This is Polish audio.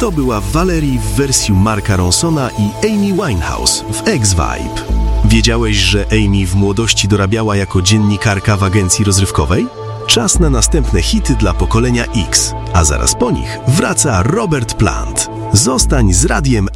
To była Valerie w wersji Marka Ronsona i Amy Winehouse w Ex-Vibe. Wiedziałeś, że Amy w młodości dorabiała jako dziennikarka w agencji rozrywkowej? Czas na następne hity dla pokolenia X, a zaraz po nich wraca Robert Plant. Zostań z Radiem